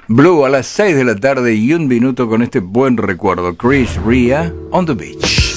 Blue a las 6 de la tarde y 1 minuto con este buen recuerdo. Chris Rea, On the Beach.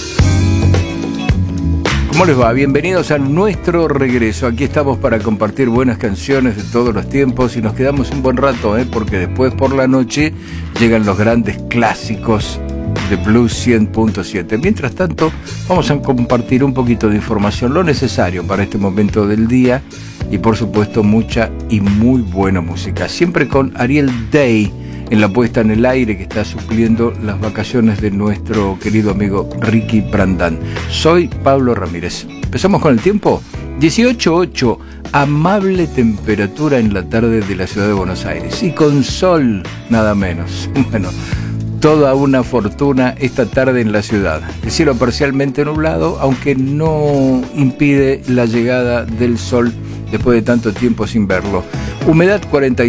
¿Cómo les va? Bienvenidos a nuestro regreso. Aquí estamos para compartir buenas canciones de todos los tiempos y nos quedamos un buen rato, porque después por la noche llegan los grandes clásicos de Blues 100.7. Mientras tanto, vamos a compartir un poquito de información, lo necesario para este momento del día y por supuesto mucha y muy buena música. Siempre con Ariel Day en la puesta en el aire que está supliendo las vacaciones de nuestro querido amigo Ricky Brandán. Soy Pablo Ramírez. Empezamos con el tiempo. 18.8, amable temperatura en la tarde de la ciudad de Buenos Aires y con sol nada menos. Bueno, toda una fortuna esta tarde en la ciudad. El cielo parcialmente nublado, aunque no impide la llegada del sol después de tanto tiempo sin verlo. Humedad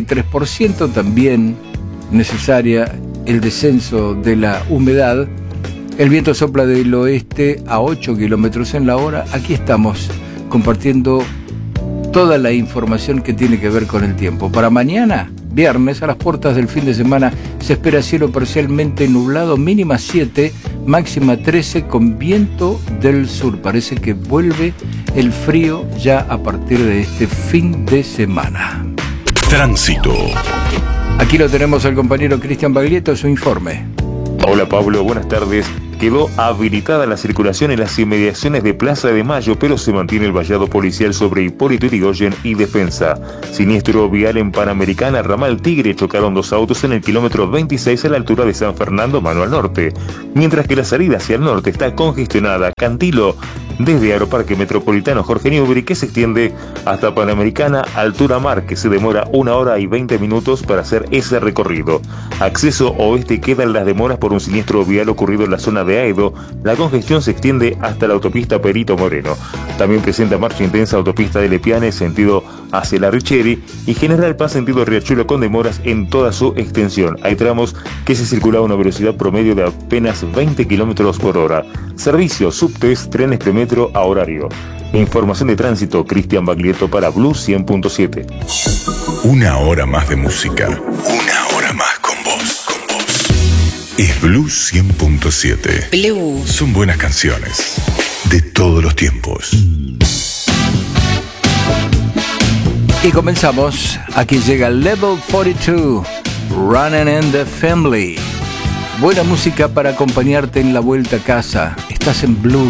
43%, también necesaria el descenso de la humedad. El viento sopla del oeste a 8 kilómetros en la hora. Aquí estamos compartiendo toda la información que tiene que ver con el tiempo. Para mañana, viernes, a las puertas del fin de semana, se espera cielo parcialmente nublado, mínima 7, máxima 13, con viento del sur. Parece que vuelve el frío ya a partir de este fin de semana. Tránsito. Aquí lo tenemos al compañero Cristian Baglietto, su informe. Hola Pablo, buenas tardes. Quedó habilitada la circulación en las inmediaciones de Plaza de Mayo, pero se mantiene el vallado policial sobre Hipólito Yrigoyen y Defensa. Siniestro vial en Panamericana, ramal Tigre, chocaron dos autos en el kilómetro 26 a la altura de San Fernando, mano al norte. Mientras que la salida hacia el norte está congestionada, Cantilo, desde Aeroparque Metropolitano Jorge Newbery, que se extiende hasta Panamericana, altura mar, que se demora 1 hora y 20 minutos para hacer ese recorrido. Acceso oeste quedan las demoras por un siniestro vial ocurrido en la zona de Aedo. La congestión se extiende hasta la autopista Perito Moreno. También presenta marcha intensa autopista de Lepiane, sentido hacia la Richeri, y General Paz, sentido Riachuelo, con demoras en toda su extensión. Hay tramos que se circula a una velocidad promedio de apenas 20 kilómetros por hora. Servicios, subtes, trenes premetro a horario. Información de tránsito, Cristian Baglietto para Blues 100.7. 1 hora más de música. 1 hora más con vos. Es Blues 100.7. Blues. Son buenas canciones de todos los tiempos. Y comenzamos. Aquí llega Level 42, Running in the Family. Buena música para acompañarte en la vuelta a casa. Estás en Blues